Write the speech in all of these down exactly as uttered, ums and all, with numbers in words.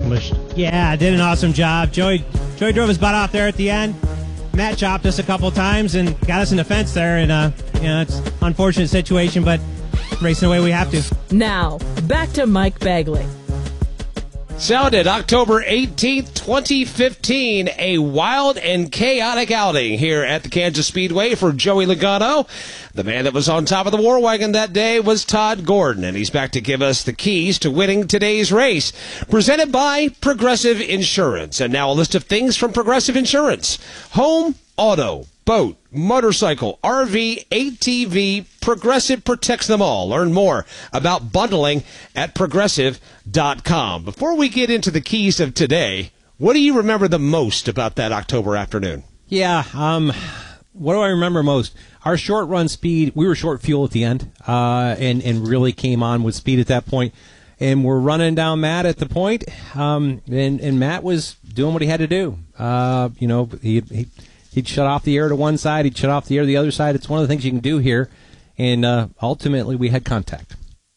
accomplished. Yeah, did an awesome job. Joey, Joey drove his butt off there at the end. Matt chopped us a couple times and got us in the fence there. And, uh, you know, it's an unfortunate situation, but racing the way we have to. Now, back to Mike Bagley. Sounded October eighteenth, twenty fifteen, a wild and chaotic outing here at the Kansas Speedway for Joey Logano. The man that was on top of the war wagon that day was Todd Gordon, and he's back to give us the keys to winning today's race. Presented by Progressive Insurance. And now a list of things from Progressive Insurance. Home, auto, boat, motorcycle, R V, A T V, Progressive protects them all. Learn more about bundling at progressive dot com. Before we get into the keys of today, what do you remember the most about that October afternoon? Yeah, um, what do I remember most? Our short run speed, we were short fuel at the end, uh, and, and really came on with speed at that point. And we're running down Matt at the point, um, and, and Matt was doing what he had to do. Uh, you know, he, he He'd shut off the air to one side. He'd shut off the air to the other side. It's one of the things you can do here. And uh, ultimately, we had contact.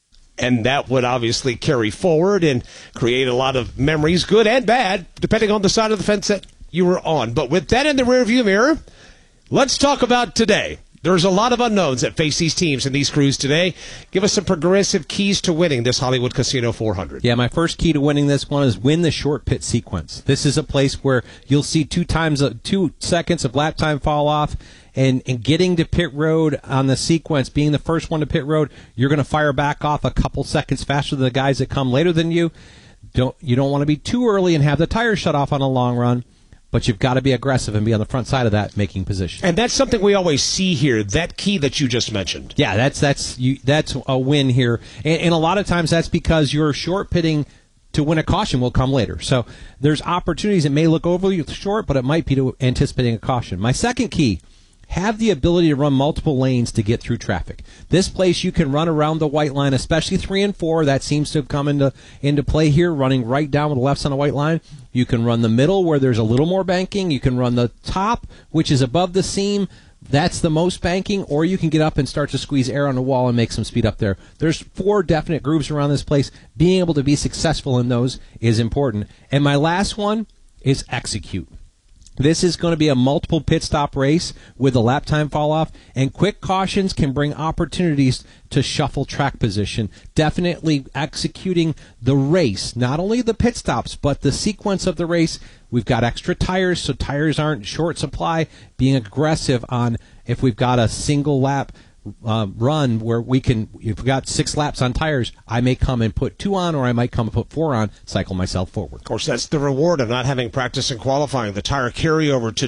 And that would obviously carry forward and create a lot of memories, good and bad, depending on the side of the fence that you were on. But with that in the rearview mirror, let's talk about today. There's a lot of unknowns that face these teams and these crews today. Give us some Progressive keys to winning this Hollywood Casino four hundred. Yeah, my first key to winning this one is win the short pit sequence. This is a place where you'll see two times, uh, two seconds of lap time fall off, and, and getting to pit road on the sequence, being the first one to pit road, you're going to fire back off a couple seconds faster than the guys that come later than you. Don't You don't want to be too early and have the tires shut off on a long run. But you've got to be aggressive and be on the front side of that, making position. And that's something we always see here, that key that you just mentioned. Yeah, that's that's you, that's a win here. And, and a lot of times that's because you're short pitting to win a caution will come later. So there's opportunities that may look overly short, but it might be to anticipating a caution. My second key, have the ability to run multiple lanes to get through traffic. This place you can run around the white line, especially three and four. That seems to have come into into play here, running right down with the left on the white line. You can run the middle where there's a little more banking. You can run the top, which is above the seam. That's the most banking. Or you can get up and start to squeeze air on the wall and make some speed up there. There's four definite grooves around this place. Being able to be successful in those is important. And my last one is execute. This is going to be a multiple pit stop race with a lap time fall off, and quick cautions can bring opportunities to shuffle track position. Definitely executing the race, not only the pit stops, but the sequence of the race. We've got extra tires, so tires aren't short supply. Being aggressive on if we've got a single lap Uh, run where we can, if we got six laps on tires, I may come and put two on, or I might come and put four on, cycle myself forward. Of course, that's the reward of not having practice in qualifying. The tire carryover to